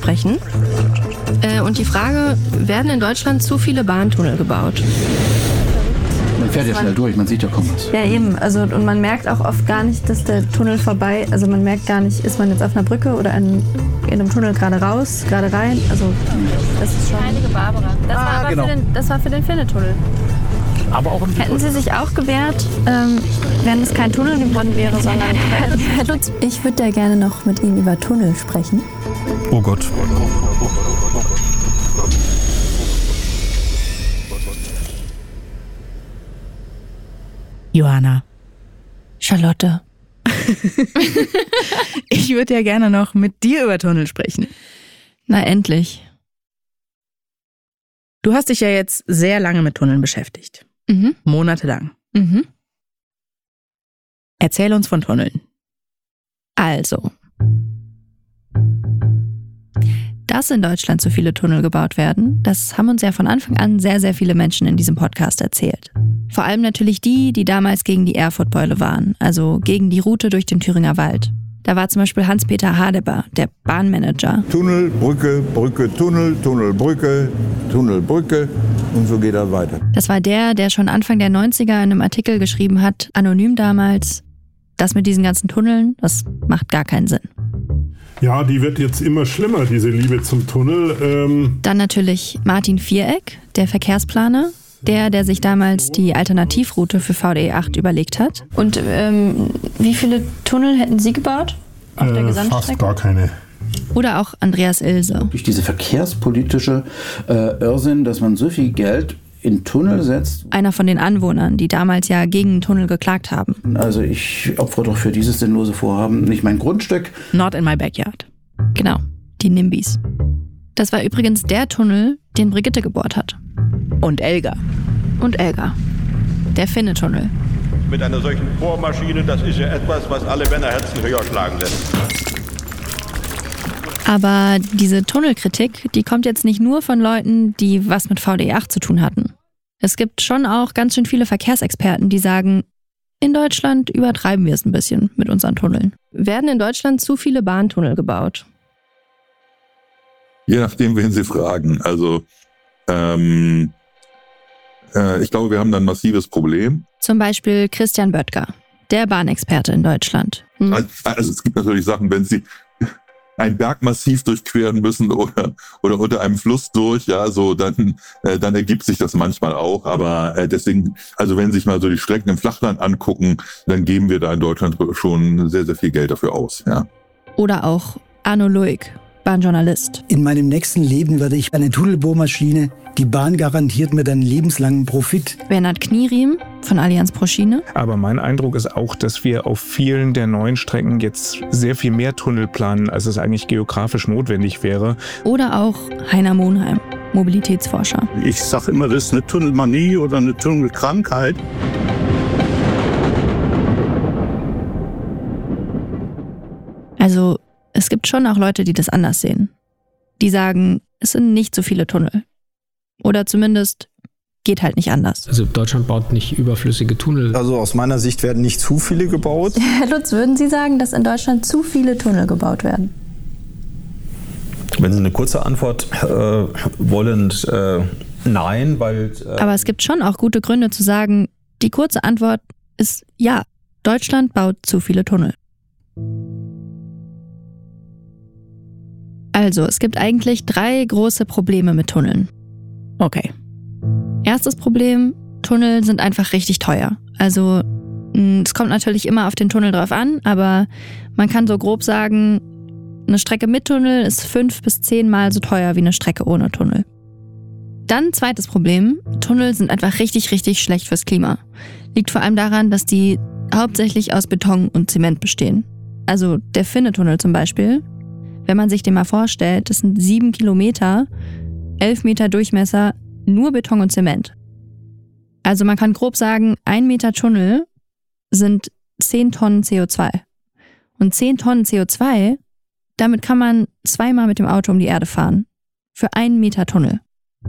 sprechen. Und die Frage, werden in Deutschland zu viele Bahntunnel gebaut? Man fährt ja schnell durch, man sieht ja kaum was. Ja, eben. Also, und man merkt auch oft gar nicht, dass der Tunnel vorbei ist. Also man merkt gar nicht, ist man jetzt auf einer Brücke oder in einem Tunnel gerade raus, gerade rein. Also das ist schon... Heilige Barbara. Das war für den Finne-Tunnel. Aber auch Hätten Sie sich auch gewehrt, wenn es kein Tunnel geworden wäre, sondern... Herr Lutz, ich würde ja gerne noch mit Ihnen über Tunnel sprechen. Oh Gott. Johanna. Charlotte. Ich würde ja gerne noch mit dir über Tunnel sprechen. Na endlich. Du hast dich ja jetzt sehr lange mit Tunneln beschäftigt. Mhm. Monatelang. Mhm. Erzähl uns von Tunneln. Also, dass in Deutschland so viele Tunnel gebaut werden, das haben uns ja von Anfang an sehr, sehr viele Menschen in diesem Podcast erzählt. Vor allem natürlich die damals gegen die Erfurtbeule waren, also gegen die Route durch den Thüringer Wald. Da war zum Beispiel Hans-Peter Hadeber, der Bahnmanager. Tunnel, Brücke, Brücke, Tunnel, Tunnel, Brücke, Tunnel, Brücke und so geht das weiter. Das war der schon Anfang der 90er in einem Artikel geschrieben hat, anonym damals, das mit diesen ganzen Tunneln, das macht gar keinen Sinn. Ja, die wird jetzt immer schlimmer, diese Liebe zum Tunnel. Dann natürlich Martin Viereck, der Verkehrsplaner. Der sich damals die Alternativroute für VDE 8 überlegt hat. Und wie viele Tunnel hätten Sie gebaut auf der Gesamtstrecke? Fast gar keine. Oder auch Andreas Ilse. Durch diese verkehrspolitische Irrsinn, dass man so viel Geld in Tunnel setzt. Einer von den Anwohnern, die damals ja gegen den Tunnel geklagt haben. Also ich opfere doch für dieses sinnlose Vorhaben nicht mein Grundstück. Not in my backyard. Genau, die NIMBYs. Das war übrigens der Tunnel, den Brigitte gebohrt hat. Und Elga. Und Elga. Der Finne-Tunnel. Mit einer solchen Bohrmaschine, das ist ja etwas, was alle Männerherzen höher schlagen lässt. Aber diese Tunnelkritik, die kommt jetzt nicht nur von Leuten, die was mit VDE 8 zu tun hatten. Es gibt schon auch ganz schön viele Verkehrsexperten, die sagen, in Deutschland übertreiben wir es ein bisschen mit unseren Tunneln. Werden in Deutschland zu viele Bahntunnel gebaut? Je nachdem, wen Sie fragen. Also ich glaube, wir haben da ein massives Problem. Zum Beispiel Christian Böttger, der Bahnexperte in Deutschland. Also es gibt natürlich Sachen, wenn Sie ein Bergmassiv durchqueren müssen oder unter einem Fluss durch, ja, so dann ergibt sich das manchmal auch. Aber deswegen, also wenn Sie sich mal so die Strecken im Flachland angucken, dann geben wir da in Deutschland schon sehr, sehr viel Geld dafür aus, ja. Oder auch Arno Luig, Bahnjournalist. In meinem nächsten Leben werde ich eine Tunnelbohrmaschine. Die Bahn garantiert mir dann lebenslangen Profit. Bernhard Knieriem von Allianz pro Schiene. Aber mein Eindruck ist auch, dass wir auf vielen der neuen Strecken jetzt sehr viel mehr Tunnel planen, als es eigentlich geografisch notwendig wäre. Oder auch Heiner Monheim, Mobilitätsforscher. Ich sage immer, das ist eine Tunnelmanie oder eine Tunnelkrankheit. Also es gibt schon auch Leute, die das anders sehen. Die sagen, es sind nicht so viele Tunnel. Oder zumindest geht halt nicht anders. Also Deutschland baut nicht überflüssige Tunnel. Also aus meiner Sicht werden nicht zu viele gebaut. Herr Lutz, würden Sie sagen, dass in Deutschland zu viele Tunnel gebaut werden? Wenn Sie eine kurze Antwort wollen, nein, weil... Aber es gibt schon auch gute Gründe zu sagen, die kurze Antwort ist ja, Deutschland baut zu viele Tunnel. Also, es gibt eigentlich 3 große Probleme mit Tunneln. Okay. Erstes Problem, Tunnel sind einfach richtig teuer. Also, es kommt natürlich immer auf den Tunnel drauf an, aber man kann so grob sagen, eine Strecke mit Tunnel ist 5 bis 10 Mal so teuer wie eine Strecke ohne Tunnel. Dann zweites Problem, Tunnel sind einfach richtig, richtig schlecht fürs Klima. Liegt vor allem daran, dass die hauptsächlich aus Beton und Zement bestehen. Also der Finne-Tunnel zum Beispiel. Wenn man sich den mal vorstellt, das sind 7 Kilometer, 11 Meter Durchmesser, nur Beton und Zement. Also man kann grob sagen, 1 Meter Tunnel sind 10 Tonnen CO2. Und 10 Tonnen CO2, damit kann man 2-mal mit dem Auto um die Erde fahren. Für 1 Meter Tunnel.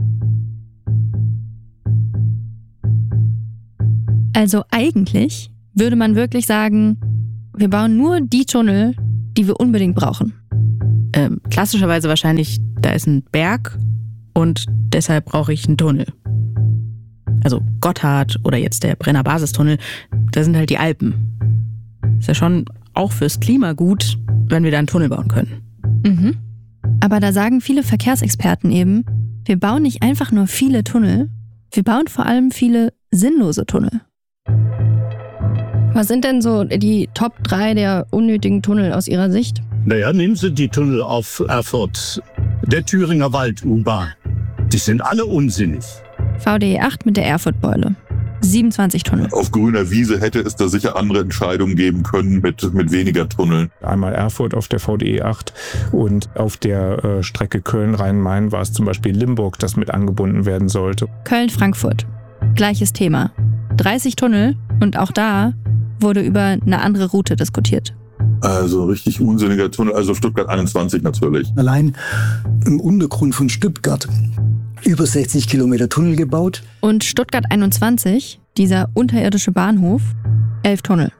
Also eigentlich würde man wirklich sagen, wir bauen nur die Tunnel, die wir unbedingt brauchen. Klassischerweise wahrscheinlich, da ist ein Berg und deshalb brauche ich einen Tunnel. Also Gotthard oder jetzt der Brenner Basistunnel, da sind halt die Alpen. Ist ja schon auch fürs Klima gut, wenn wir da einen Tunnel bauen können. Mhm. Aber da sagen viele Verkehrsexperten eben, wir bauen nicht einfach nur viele Tunnel, wir bauen vor allem viele sinnlose Tunnel. Was sind denn so die Top 3 der unnötigen Tunnel aus Ihrer Sicht? Naja, nehmen Sie die Tunnel auf Erfurt, der Thüringer Wald-U-Bahn. Die sind alle unsinnig. VDE 8 mit der Erfurt-Beule. 27 Tunnel. Auf grüner Wiese hätte es da sicher andere Entscheidungen geben können mit weniger Tunneln. Einmal Erfurt auf der VDE 8 und auf der Strecke Köln-Rhein-Main war es zum Beispiel Limburg, das mit angebunden werden sollte. Köln-Frankfurt. Gleiches Thema. 30 Tunnel und auch da wurde über eine andere Route diskutiert. Also richtig unsinniger Tunnel, also Stuttgart 21 natürlich. Allein im Untergrund von Stuttgart über 60 Kilometer Tunnel gebaut. Und Stuttgart 21, dieser unterirdische Bahnhof, 11 Tunnel.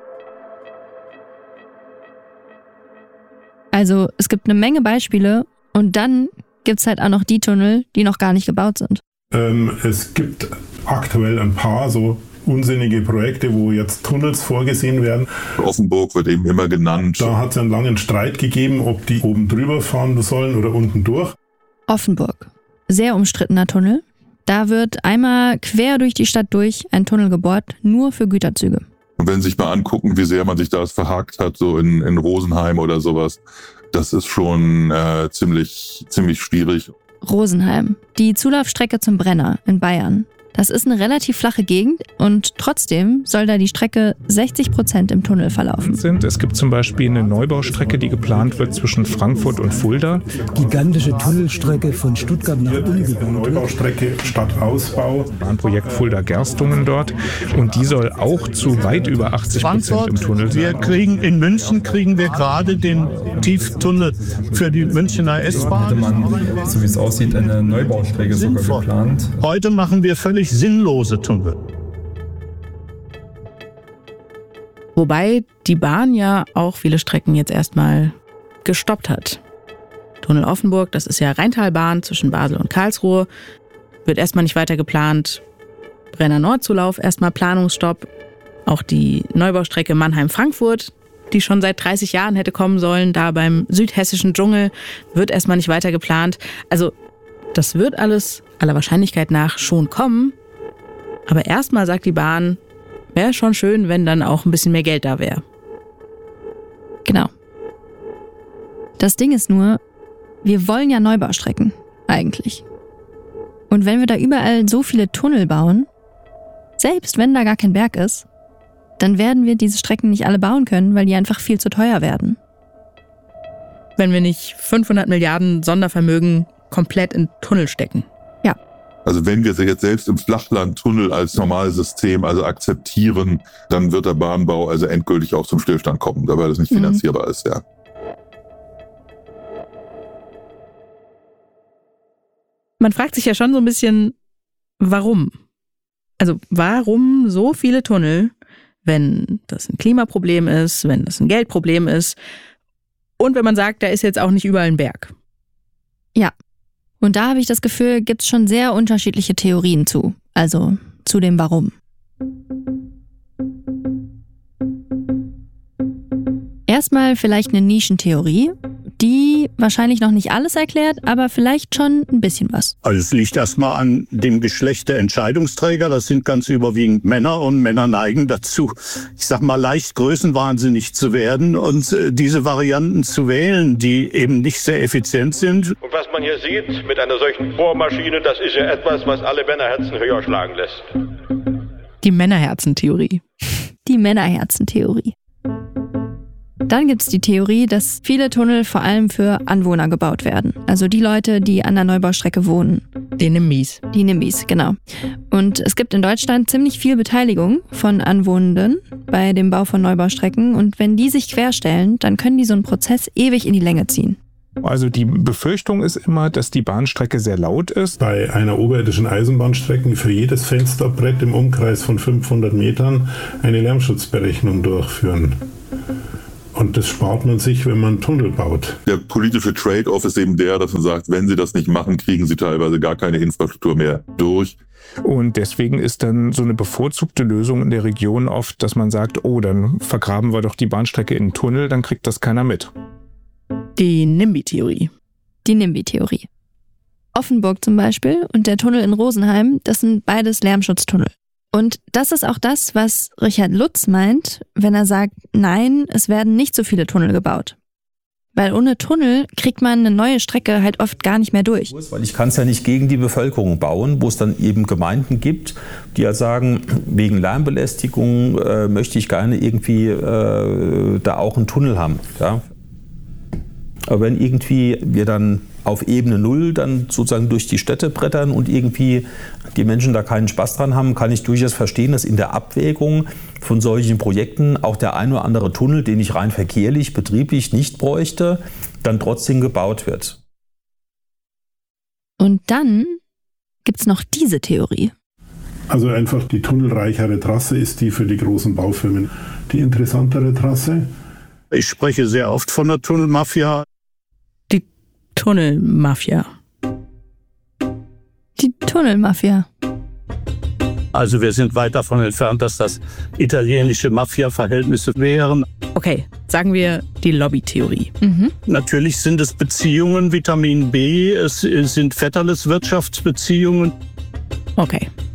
Also es gibt eine Menge Beispiele und dann gibt es halt auch noch die Tunnel, die noch gar nicht gebaut sind. Es gibt aktuell ein paar so unsinnige Projekte, wo jetzt Tunnels vorgesehen werden. Offenburg wird eben immer genannt. Da hat es einen langen Streit gegeben, ob die oben drüber fahren sollen oder unten durch. Offenburg. Sehr umstrittener Tunnel. Da wird einmal quer durch die Stadt durch ein Tunnel gebohrt, nur für Güterzüge. Und wenn Sie sich mal angucken, wie sehr man sich da verhakt hat, so in Rosenheim oder sowas, das ist schon ziemlich schwierig. Rosenheim, die Zulaufstrecke zum Brenner in Bayern. Das ist eine relativ flache Gegend und trotzdem soll da die Strecke 60% im Tunnel verlaufen. Es gibt zum Beispiel eine Neubaustrecke, die geplant wird zwischen Frankfurt und Fulda. Gigantische Tunnelstrecke von Stuttgart nach Ulm gebaut. Neubau-Strecke statt Ausbau. Bahnprojekt Fulda-Gerstungen dort. Und die soll auch zu weit über 80% im Tunnel sein. In München kriegen wir gerade den Tieftunnel für die Münchner S-Bahn. Hätte man, so wie es aussieht, eine Neubaustrecke sogar geplant. Heute machen wir völlig sinnlose Tunnel. Wobei die Bahn ja auch viele Strecken jetzt erstmal gestoppt hat. Tunnel Offenburg, das ist ja Rheintalbahn zwischen Basel und Karlsruhe, wird erstmal nicht weiter geplant. Brenner Nordzulauf erstmal Planungsstopp. Auch die Neubaustrecke Mannheim-Frankfurt, die schon seit 30 Jahren hätte kommen sollen, da beim südhessischen Dschungel, wird erstmal nicht weiter geplant. Also das wird alles aller Wahrscheinlichkeit nach schon kommen. Aber erstmal sagt die Bahn, wäre schon schön, wenn dann auch ein bisschen mehr Geld da wäre. Genau. Das Ding ist nur, wir wollen ja Neubaustrecken, eigentlich. Und wenn wir da überall so viele Tunnel bauen, selbst wenn da gar kein Berg ist, dann werden wir diese Strecken nicht alle bauen können, weil die einfach viel zu teuer werden. Wenn wir nicht 500 Milliarden Sondervermögen komplett in Tunnel stecken. Ja. Also wenn wir jetzt selbst im Flachlandtunnel als normales System also akzeptieren, dann wird der Bahnbau also endgültig auch zum Stillstand kommen, weil das nicht finanzierbar ist, ja. Man fragt sich ja schon so ein bisschen, warum? Also warum so viele Tunnel, wenn das ein Klimaproblem ist, wenn das ein Geldproblem ist und wenn man sagt, da ist jetzt auch nicht überall ein Berg? Ja. Und da habe ich das Gefühl, gibt es schon sehr unterschiedliche Theorien zu. Also zu dem Warum. Erstmal vielleicht eine Nischentheorie, die wahrscheinlich noch nicht alles erklärt, aber vielleicht schon ein bisschen was. Also es liegt erstmal an dem Geschlecht der Entscheidungsträger. Das sind ganz überwiegend Männer und Männer neigen dazu, ich sag mal, leicht größenwahnsinnig zu werden und diese Varianten zu wählen, die eben nicht sehr effizient sind. Und was man hier sieht mit einer solchen Bohrmaschine, das ist ja etwas, was alle Männerherzen höher schlagen lässt. Die Männerherzentheorie. Die Männerherzentheorie. Dann gibt es die Theorie, dass viele Tunnel vor allem für Anwohner gebaut werden. Also die Leute, die an der Neubaustrecke wohnen. Die Nimbys. Die Nimbys, genau. Und es gibt in Deutschland ziemlich viel Beteiligung von Anwohnenden bei dem Bau von Neubaustrecken. Und wenn die sich querstellen, dann können die so einen Prozess ewig in die Länge ziehen. Also die Befürchtung ist immer, dass die Bahnstrecke sehr laut ist. Bei einer oberirdischen Eisenbahnstrecke für jedes Fensterbrett im Umkreis von 500 Metern eine Lärmschutzberechnung durchführen. Und das spart man sich, wenn man Tunnel baut. Der politische Trade-off ist eben der, dass man sagt, wenn sie das nicht machen, kriegen sie teilweise gar keine Infrastruktur mehr durch. Und deswegen ist dann so eine bevorzugte Lösung in der Region oft, dass man sagt, oh, dann vergraben wir doch die Bahnstrecke in einen Tunnel, dann kriegt das keiner mit. Die NIMBY-Theorie. Die NIMBY-Theorie. Offenburg zum Beispiel und der Tunnel in Rosenheim, das sind beides Lärmschutztunnel. Und das ist auch das, was Richard Lutz meint, wenn er sagt, nein, es werden nicht so viele Tunnel gebaut. Weil ohne Tunnel kriegt man eine neue Strecke halt oft gar nicht mehr durch. Weil ich kann es ja nicht gegen die Bevölkerung bauen, wo es dann eben Gemeinden gibt, die ja sagen, wegen Lärmbelästigung möchte ich gerne irgendwie da auch einen Tunnel haben. Ja? Aber wenn irgendwie wir dann auf Ebene 0 dann sozusagen durch die Städte brettern und irgendwie die Menschen da keinen Spaß dran haben, kann ich durchaus verstehen, dass in der Abwägung von solchen Projekten auch der ein oder andere Tunnel, den ich rein verkehrlich, betrieblich nicht bräuchte, dann trotzdem gebaut wird. Und dann gibt's noch diese Theorie. Also einfach die tunnelreichere Trasse ist die für die großen Baufirmen die interessantere Trasse. Ich spreche sehr oft von der Tunnelmafia. Tunnelmafia. Die Tunnelmafia. Also wir sind weit davon entfernt, dass das italienische Mafia-Verhältnisse wären. Okay, sagen wir die Lobbytheorie. Natürlich sind es Beziehungen, Vitamin B, es sind Vetterles Wirtschaftsbeziehungen. Okay,